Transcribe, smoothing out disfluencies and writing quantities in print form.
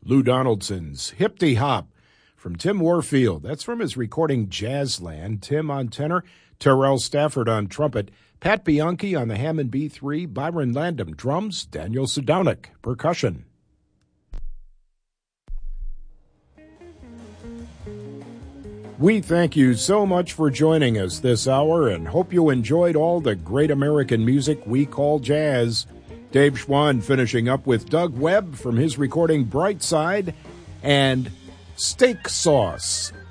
Lou Donaldson's Hip-Dee Hop from Tim Warfield. That's from his recording Jazzland. Tim on tenor, Terrell Stafford on trumpet, Pat Bianchi on the Hammond B3, Byron Landam drums, Daniel Sadownik percussion. We thank you so much for joining us this hour and hope you enjoyed all the great American music we call jazz. Dave Schwann finishing up with Doug Webb from his recording Bright Side and Steak Sauce.